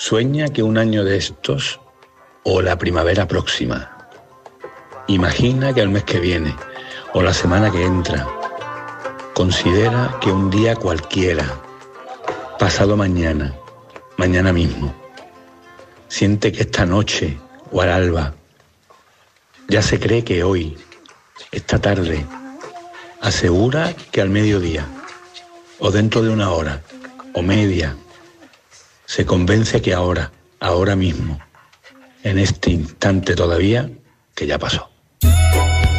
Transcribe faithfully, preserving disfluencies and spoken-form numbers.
Sueña que un año de estos o la primavera próxima. Imagina que el mes que viene o la semana que entra. Considera que un día cualquiera, pasado mañana, mañana mismo. Siente que esta noche o al alba ya se cree que hoy, esta tarde, asegura que al mediodía o dentro de una hora o media se convence que ahora, ahora mismo, en este instante todavía, que ya pasó.